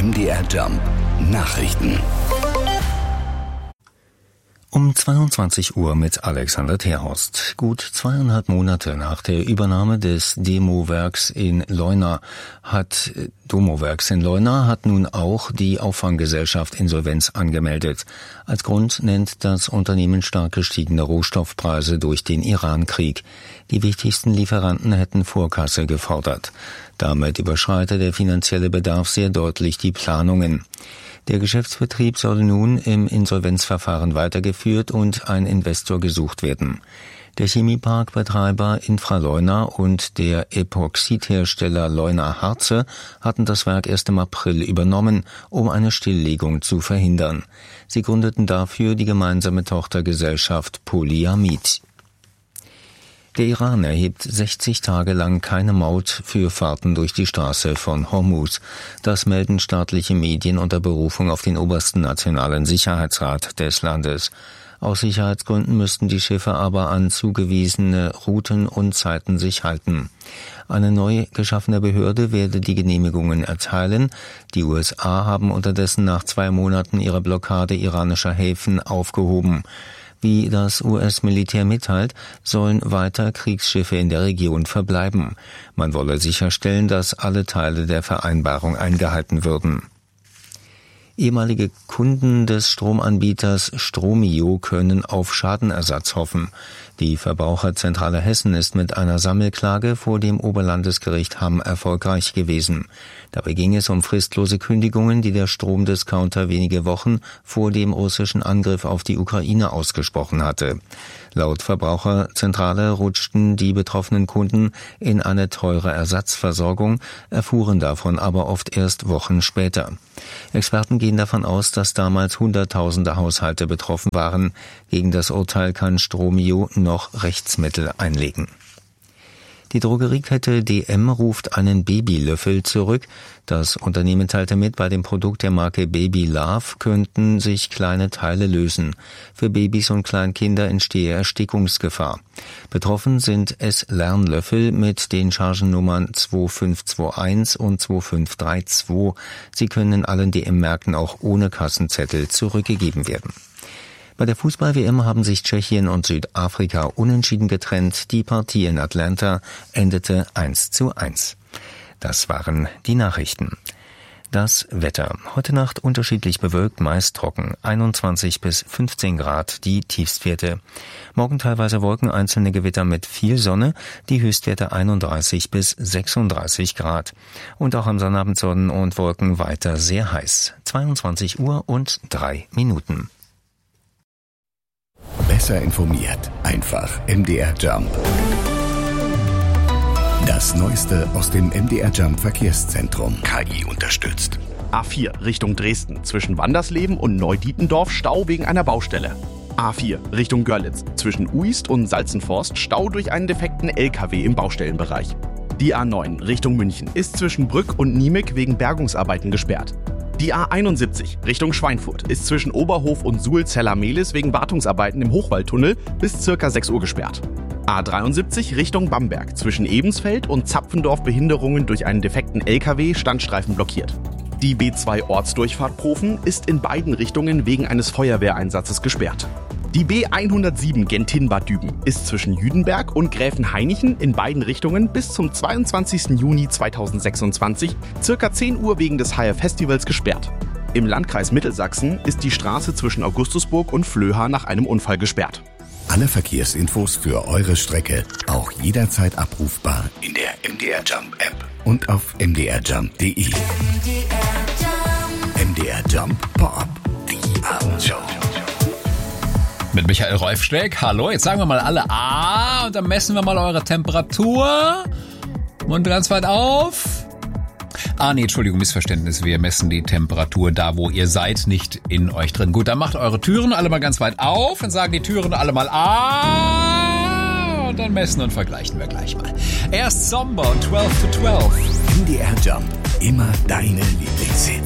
MDR Jump Nachrichten. Um 22 Uhr mit Alexander Terhorst. Gut 2,5 Monate nach der Übernahme des Domowerks in Leuna hat nun auch die Auffanggesellschaft Insolvenz angemeldet. Als Grund nennt das Unternehmen stark gestiegene Rohstoffpreise durch den Iran-Krieg. Die wichtigsten Lieferanten hätten Vorkasse gefordert. Damit überschreite der finanzielle Bedarf sehr deutlich die Planungen. Der Geschäftsbetrieb soll nun im Insolvenzverfahren weitergeführt und ein Investor gesucht werden. Der Chemieparkbetreiber Infraleuna und der Epoxidhersteller Leuna Harze hatten das Werk erst im April übernommen, um eine Stilllegung zu verhindern. Sie gründeten dafür die gemeinsame Tochtergesellschaft Polyamid. Der Iran erhebt 60 Tage lang keine Maut für Fahrten durch die Straße von Hormuz. Das melden staatliche Medien unter Berufung auf den obersten nationalen Sicherheitsrat des Landes. Aus Sicherheitsgründen müssten die Schiffe aber an zugewiesene Routen und Zeiten sich halten. Eine neu geschaffene Behörde werde die Genehmigungen erteilen. Die USA haben unterdessen nach 2 Monaten ihre Blockade iranischer Häfen aufgehoben. Wie das US-Militär mitteilt, sollen weiter Kriegsschiffe in der Region verbleiben. Man wolle sicherstellen, dass alle Teile der Vereinbarung eingehalten würden. Ehemalige Kunden des Stromanbieters Stromio können auf Schadenersatz hoffen. Die Verbraucherzentrale Hessen ist mit einer Sammelklage vor dem Oberlandesgericht Hamm erfolgreich gewesen. Dabei ging es um fristlose Kündigungen, die der Stromdiscounter wenige Wochen vor dem russischen Angriff auf die Ukraine ausgesprochen hatte. Laut Verbraucherzentrale rutschten die betroffenen Kunden in eine teure Ersatzversorgung, erfuhren davon aber oft erst Wochen später. Experten gehen davon aus, dass damals Hunderttausende Haushalte betroffen waren. Gegen das Urteil kann Stromio noch Rechtsmittel einlegen. Die Drogeriekette DM ruft einen Babylöffel zurück. Das Unternehmen teilte mit, bei dem Produkt der Marke Baby Love könnten sich kleine Teile lösen. Für Babys und Kleinkinder entstehe Erstickungsgefahr. Betroffen sind S-Lernlöffel mit den Chargennummern 2521 und 2532. Sie können in allen DM-Märkten auch ohne Kassenzettel zurückgegeben werden. Bei der Fußball-WM haben sich Tschechien und Südafrika unentschieden getrennt. Die Partie in Atlanta endete 1:1. Das waren die Nachrichten. Das Wetter. Heute Nacht unterschiedlich bewölkt, meist trocken. 21 bis 15 Grad die Tiefstwerte. Morgen teilweise Wolken, einzelne Gewitter mit viel Sonne. Die Höchstwerte 31 bis 36 Grad. Und auch am Sonnabend Sonnen und Wolken weiter sehr heiß. 22 Uhr und 3 Minuten. Besser informiert. Einfach MDR Jump. Das Neueste aus dem MDR Jump Verkehrszentrum. KI unterstützt. A4 Richtung Dresden. Zwischen Wandersleben und Neudietendorf Stau wegen einer Baustelle. A4 Richtung Görlitz. Zwischen Uist und Salzenforst Stau durch einen defekten LKW im Baustellenbereich. Die A9 Richtung München ist zwischen Brück und Niemeg wegen Bergungsarbeiten gesperrt. Die A71 Richtung Schweinfurt ist zwischen Oberhof und Suhl-Zella-Mehlis wegen Wartungsarbeiten im Hochwaldtunnel bis ca. 6 Uhr gesperrt. A73 Richtung Bamberg zwischen Ebensfeld und Zapfendorf Behinderungen durch einen defekten LKW Standstreifen blockiert. Die B2 Ortsdurchfahrt Profen ist in beiden Richtungen wegen eines Feuerwehreinsatzes gesperrt. Die B107 Gentin-Bad Düben ist zwischen Jüdenberg und Gräfenhainichen in beiden Richtungen bis zum 22. Juni 2026 ca. 10 Uhr wegen des HR-Festivals gesperrt. Im Landkreis Mittelsachsen ist die Straße zwischen Augustusburg und Flöha nach einem Unfall gesperrt. Alle Verkehrsinfos für eure Strecke auch jederzeit abrufbar in der MDR Jump App und auf mdrjump.de. MDR Jump Pop, die Abendshow. Mit Michael Rolfsteck. Hallo, jetzt sagen wir mal alle A und dann messen wir mal eure Temperatur. Mund ganz weit auf. Entschuldigung, Missverständnis. Wir messen die Temperatur da, wo ihr seid, nicht in euch drin. Gut, dann macht eure Türen alle mal ganz weit auf. Dann sagen die Türen alle mal A. Und dann messen und vergleichen wir gleich mal. Erst Somber und 12 to 12. MDR Jump, immer deine Lieblingshits.